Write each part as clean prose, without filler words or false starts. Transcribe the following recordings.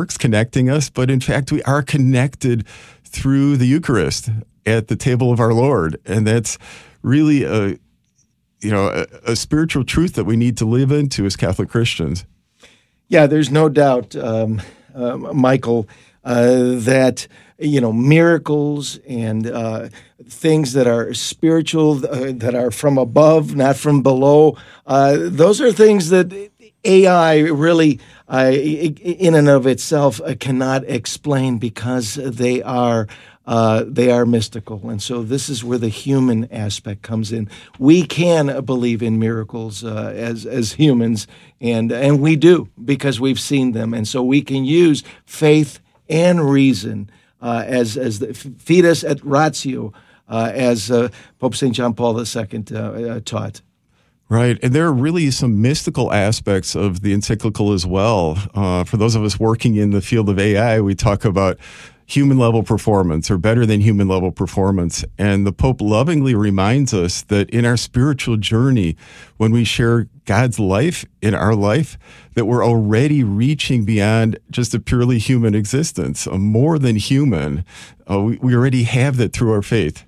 works connecting us, but in fact, we are connected through the Eucharist at the table of our Lord. And that's really a spiritual truth that we need to live into as Catholic Christians. Yeah, there's no doubt, Michael, that miracles and things that are spiritual, that are from above, not from below, those are things that AI really, in and of itself, cannot explain because they are mystical. And so this is where the human aspect comes in. We can believe in miracles as humans, and we do because we've seen them. And so we can use faith and reason as the fides et ratio, as Pope St. John Paul II taught. Right. And there are really some mystical aspects of the encyclical as well. For those of us working in the field of AI, we talk about human level performance or better than human level performance. And the Pope lovingly reminds us that in our spiritual journey, when we share God's life in our life, that we're already reaching beyond just a purely human existence, a more than human. We already have that through our faith.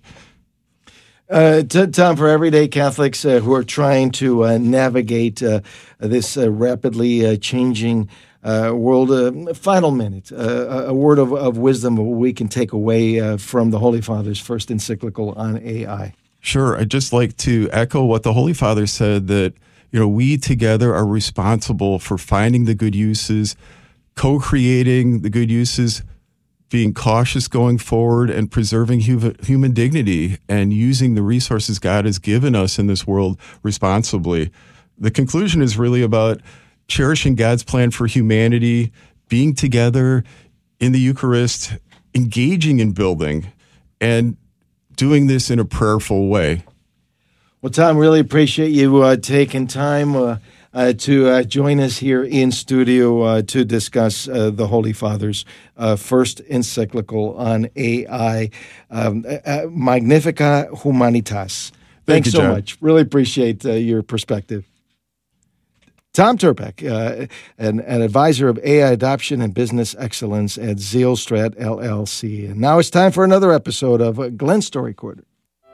Tom, for everyday Catholics who are trying to navigate this rapidly changing world, final minute, a word of wisdom we can take away from the Holy Father's first encyclical on AI. Sure. I'd just like to echo what the Holy Father said, that we together are responsible for finding the good uses, co-creating the good uses, being cautious going forward, and preserving human dignity and using the resources God has given us in this world responsibly. The conclusion is really about cherishing God's plan for humanity, being together in the Eucharist, engaging in building, and doing this in a prayerful way. Well, Tom, really appreciate you taking time to join us here in studio to discuss the Holy Father's first encyclical on AI, Magnificat Humanitas. Thanks so much. Really appreciate your perspective. Tom Tirpek, an advisor of AI adoption and business excellence at Zealstrat LLC. And now it's time for another episode of Glenn's Story Corner.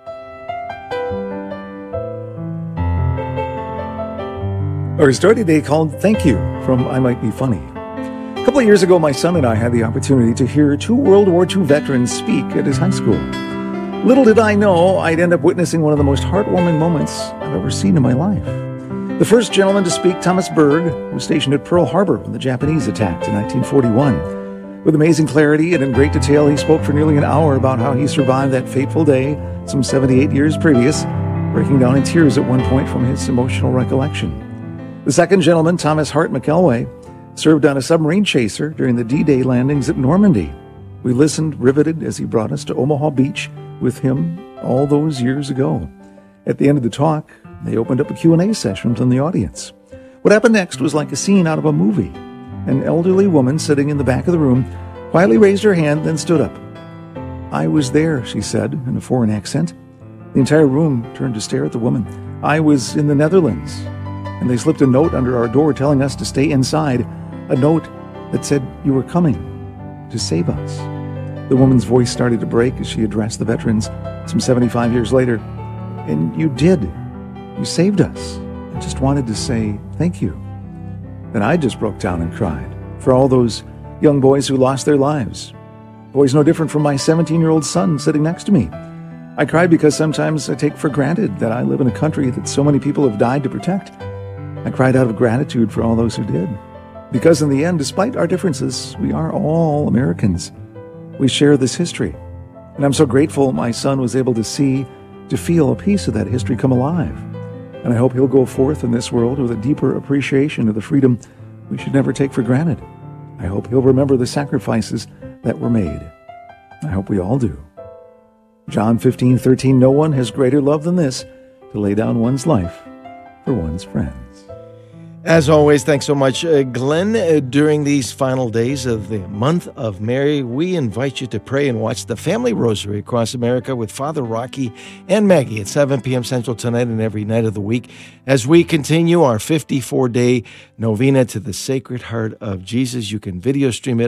Our story today called Thank You from I Might Be Funny. A couple of years ago, my son and I had the opportunity to hear two World War II veterans speak at his high school. Little did I know I'd end up witnessing one of the most heartwarming moments I've ever seen in my life. The first gentleman to speak, Thomas Berg, was stationed at Pearl Harbor when the Japanese attacked in 1941. With amazing clarity and in great detail, he spoke for nearly an hour about how he survived that fateful day some 78 years previous, breaking down in tears at one point from his emotional recollection. The second gentleman, Thomas Hart McElway, served on a submarine chaser during the D-Day landings at Normandy. We listened, riveted, as he brought us to Omaha Beach with him all those years ago. At the end of the talk, they opened up a Q&A session from the audience. What happened next was like a scene out of a movie. An elderly woman sitting in the back of the room quietly raised her hand, then stood up. "I was there," she said in a foreign accent. The entire room turned to stare at the woman. "I was in the Netherlands." And they slipped a note under our door telling us to stay inside, a note that said, "You were coming to save us." The woman's voice started to break as she addressed the veterans some 75 years later. "And you did. You saved us. I just wanted to say thank you." Then I just broke down and cried for all those young boys who lost their lives. Boys no different from my 17-year-old son sitting next to me. I cried because sometimes I take for granted that I live in a country that so many people have died to protect. I cried out of gratitude for all those who did. Because in the end, despite our differences, we are all Americans. We share this history. And I'm so grateful my son was able to see, to feel a piece of that history come alive. And I hope he'll go forth in this world with a deeper appreciation of the freedom we should never take for granted. I hope he'll remember the sacrifices that were made. I hope we all do. John 15:13, no one has greater love than this, to lay down one's life for one's friends. As always, thanks so much, Glenn. During these final days of the month of Mary, we invite you to pray and watch the Family Rosary across America with Father Rocky and Maggie at 7 p.m. Central tonight and every night of the week as we continue our 54-day novena to the Sacred Heart of Jesus. You can video stream it